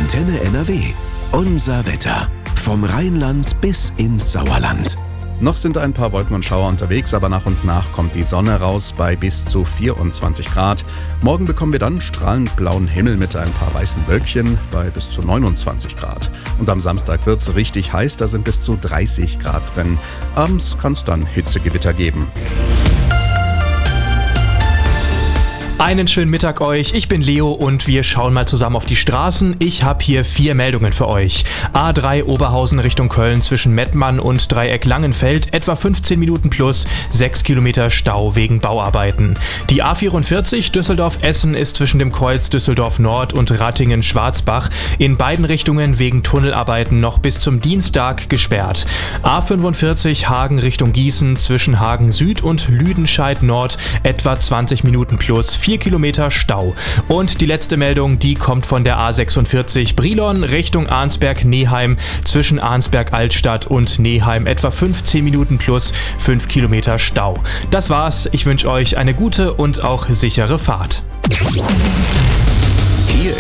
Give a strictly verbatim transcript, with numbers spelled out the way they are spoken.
Antenne N R W. Unser Wetter. Vom Rheinland bis ins Sauerland. Noch sind ein paar Wolken und Schauer unterwegs, aber nach und nach kommt die Sonne raus bei bis zu vierundzwanzig Grad. Morgen bekommen wir dann strahlend blauen Himmel mit ein paar weißen Wölkchen bei bis zu neunundzwanzig Grad. Und am Samstag wird's richtig heiß, da sind bis zu dreißig Grad drin. Abends kann es dann Hitzegewitter geben. Einen schönen Mittag euch, ich bin Leo und wir schauen mal zusammen auf die Straßen. Ich habe hier vier Meldungen für euch. A drei Oberhausen Richtung Köln zwischen Mettmann und Dreieck Langenfeld, etwa fünfzehn Minuten plus, sechs Kilometer Stau wegen Bauarbeiten. Die A vierundvierzig Düsseldorf-Essen ist zwischen dem Kreuz Düsseldorf Nord und Rattingen-Schwarzbach in beiden Richtungen wegen Tunnelarbeiten noch bis zum Dienstag gesperrt. A fünfundvierzig Hagen Richtung Gießen zwischen Hagen Süd und Lüdenscheid Nord, etwa zwanzig Minuten plus, vier Kilometer Stau. Und die letzte Meldung, die kommt von der A sechsundvierzig Brilon Richtung Arnsberg-Neheim zwischen Arnsberg-Altstadt und Neheim, etwa fünfzehn Minuten plus, fünf Kilometer Stau. Das war's, ich wünsche euch eine gute und auch sichere Fahrt.